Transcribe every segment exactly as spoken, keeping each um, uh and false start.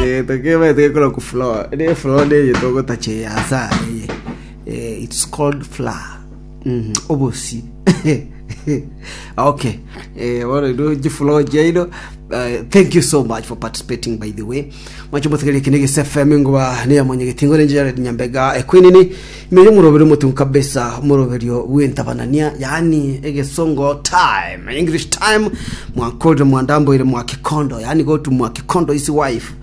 te te ke ba te ko ku floor ne floor ne ye to go ta che asa eh it's called flour mhm obosi okay eh what do you floor jaido. Uh, thank you so much for participating, by the way. Mwacho muthigiri kinigi S F M ngwa ni ya mwenye gitingo njere nyambega ekwinini mire murobero mutu kabisa muroberio wentabanania yani ege songo time English time mwakodo mwandambo ile mwakikondo yani go to mwakikondo is wife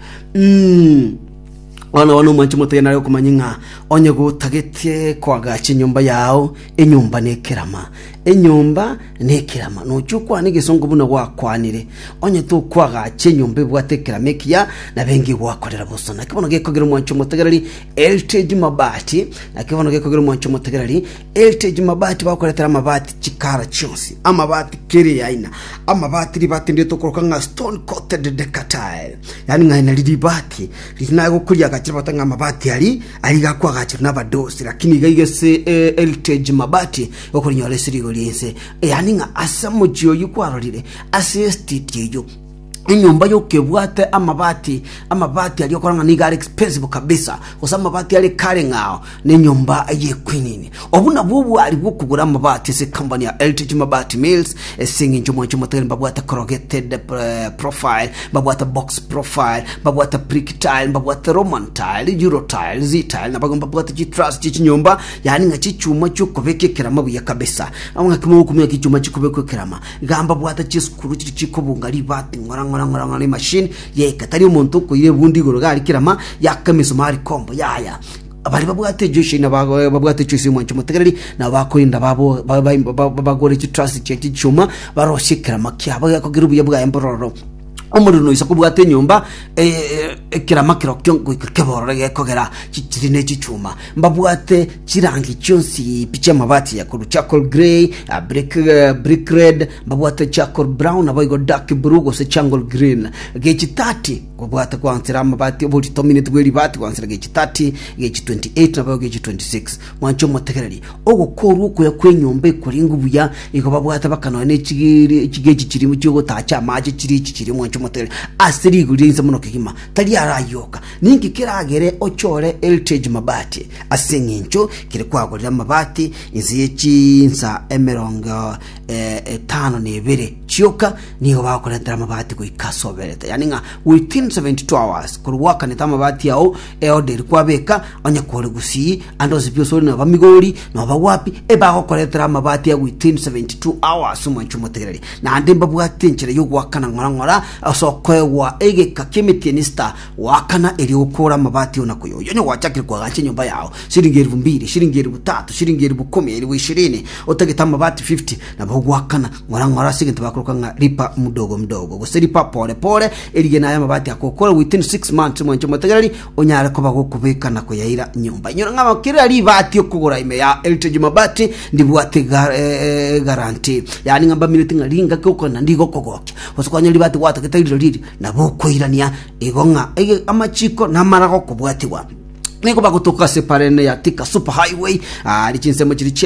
mm wana wano mwancho mutena yo kumanyinga onye go tagetie kwaga chinyumba yao enyumba nekirama enyumba nekirama no chukwa nige songo buna gwa kwanire onye to kwaga chinyumba bwatekira mekia na bengi gwakorera busona kibono gekogera mwancho mutegerari Heritage Mabati na kibono gekogera mwancho mutegerari Heritage Mabati bakoretera mabati chikara chonsi amabati kiri aina amabati ribati ndito koroka nga stone coated decatile yani ngaina ribati rinago kuriya gachirabata nga mabati ali ali gakwa gachira nabadosi lakini gaigese eh, Heritage Mabati okurinyore sirigo linse yani nga asamo jiyo yukwarorire assist tiyo inyumba yokebwate amabati amabati ali okoranga ni gari expensive kabisa osama mabati ali kare ngao ni nyumba ye kwinini obuna bubu ali bukugura amabati se company ya Heritage Mabati Mills esingi njumo njumo tele babwata corrugated uh, profile babwata box profile babwata brick tile babwata roman tile euro tile z tile na bagomba babwata chitrust chinyumba yani ngachi chuma cyukobeke kirama buya kabisa amwe kimwe kumwe kichuma cyukobeke kirama gamba babwata chiskuru chikobunga libati ngora ngora ngora machine ye katari umuntu ko ire bundi gorogali kirama yakamisumari kombo yaya abari babwate jishe na babwate cyose mwancho mutegereri na bakorinda babo bagore chitrust cy'icuma baroshikira makyabo yakogira ubuye bwa embororo omurino isa kubwate nyumba eh kirama kiro kyongo keboro gekogera kirine cy'icuma mbabwate kirangi cyonsi picha mabati ya kuru charcoal grey brick brick red mbabwate charcoal brown abayigo dark blue go se charcoal green gechi thirty kubwate kwansira mabati obuli to minute gweri bati kwansira gechi thirty gechi twenty-eight nabayo gechi twenty-six mwancho mutegereri ogo koru ko yakwenyombe kuringa buya iko babwate bakano ne kigiri kigechi kirimo cyo gutacha maje kiri kiri mwancho mutegereri asiri gurinza muno kigima tali arayoka ninki kiragere ochore Heritage Mabati asengincho kire kwagorira mabati inzi y'insa emerongo eh tano nebere cyoka niho bakorera mabati ko ikasobereta yani nga within seventy-two hours kuruwaka ne tamabati yao e order kwabeka anya kore gusi andoze byosori na bamigori no bawapi e bakorera mabati ya within seventy-two hours umwancho mutegereri na ande mbabwatenkere yo gwakana ngora ngora asokwewa ege kakimitienista wakana eri ukora mabati ona kuyo yonye wachakire kwa gache nyumba yao shiringi elfu mbili shiringi elfu tatu shiringi elfu kumi elfu ishirini otageta mabati fifty na bagwakana ngora ngora sigente bakruka nga ripa mudogo mudogo gose ripa pole pole erige na ya mabati akokora within six months mwancho mategereri onyare ko bagokubika na kuyaira nyumba nyora ngama kire ari bati okugura ime ya Heritage Mabati ndibwate gar, eh, guarantee yani ngamba minute ngalinga koko na ndigo kogoke osokwanya libati wata kitairo liri na bokoirania igonga ege amachiko namara ko kubwatiwa niko bagutuka separene ya tika super highway ari chinsemo chiri